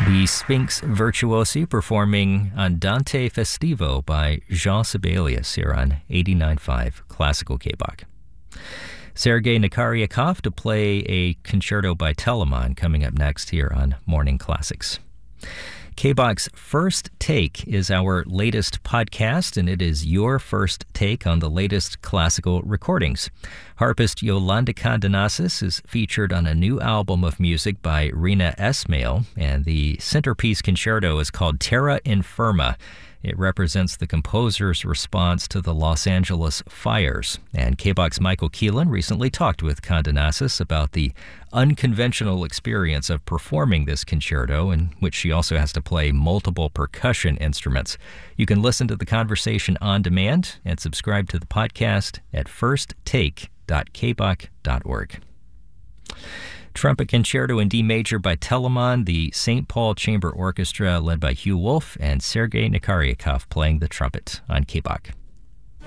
The Sphinx Virtuosi performing Andante Festivo by Jean Sibelius here on 89.5 Classical K-Bach. Sergei Nikaryakov to play a concerto by Telemann coming up next here on Morning Classics. K-Bach's First Take is our latest podcast, and it is your first take on the latest classical recordings. Harpist Yolanda Kandanasis is featured on a new album of music by Rina Esmail, and the centerpiece concerto is called Terra Infirma. It represents the composer's response to the Los Angeles fires. And K-Bach's Michael Keelan recently talked with Kandanasis about the unconventional experience of performing this concerto, in which she also has to play multiple percussion instruments. You can listen to the conversation on demand and subscribe to the podcast at firsttake.kbach.org. Trumpet Concerto in D Major by Telemann, the St. Paul Chamber Orchestra led by Hugh Wolf, and Sergei Nikaryakov playing the trumpet on K-Bach.